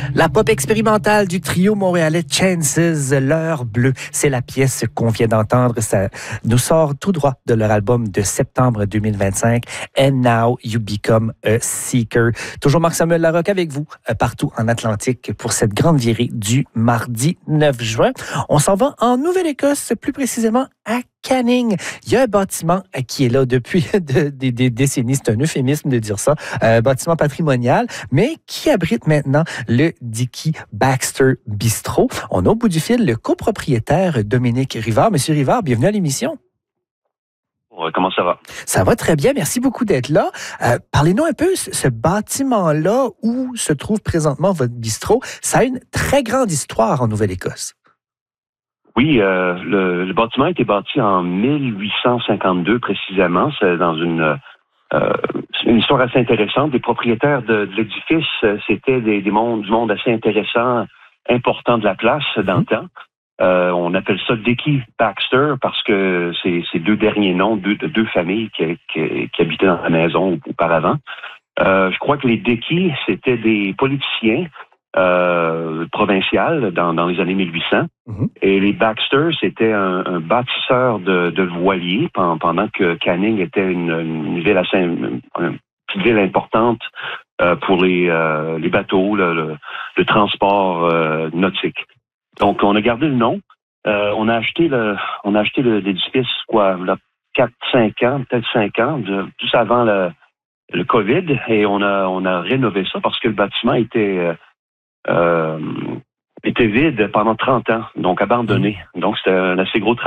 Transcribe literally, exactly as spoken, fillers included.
La pop expérimentale du trio montréalais Chances, L'heure bleue, c'est la pièce qu'on vient d'entendre. Ça nous sort tout droit de leur album de septembre deux mille vingt-cinq, And Now You Become a Seeker. Toujours Marc-Samuel Larocque avec vous, partout en Atlantique, pour cette grande virée du mardi neuf juin. On s'en va en Nouvelle-Écosse, plus précisément à Canning. Il y a un bâtiment qui est là depuis de, de, des décennies, c'est un euphémisme de dire ça, un bâtiment patrimonial, mais qui abrite maintenant le Dickey Baxter Bistro. On a au bout du fil le copropriétaire Dominique Rivard. Monsieur Rivard, bienvenue à l'émission. Comment ça va? Ça va très bien. Merci beaucoup d'être là. Euh, parlez-nous un peu, ce bâtiment-là où se trouve présentement votre bistrot, ça a une très grande histoire en Nouvelle-Écosse. Oui, euh, le, le bâtiment a été bâti en mille huit cent cinquante-deux précisément. C'est dans une, euh, une histoire assez intéressante. Les propriétaires de, de l'édifice, c'était des, des mondes, du monde assez intéressant, important de la place dans le temps. Euh, on appelle ça Dickey Baxter parce que c'est, c'est deux derniers noms de deux, deux familles qui, qui, qui habitaient dans la maison auparavant. Euh, je crois que les Dickey, c'était des politiciens euh, provinciaux dans, dans les années mille huit cents. Mm-hmm. Et les Baxter, c'était un, un bâtisseur de, de voiliers pendant, pendant que Canning était une, une ville assez une, une petite ville importante euh, pour les, euh, les bateaux, le, le, le transport euh, nautique. Donc, on a gardé le nom. Euh, on a acheté le, on a acheté le, l'édifice, quoi, là, quatre, cinq ans, peut-être cinq ans, de, juste avant le, le COVID, et on a, on a rénové ça parce que le bâtiment était, euh, était vide pendant trente ans, donc abandonné. Donc, c'était un assez gros travail.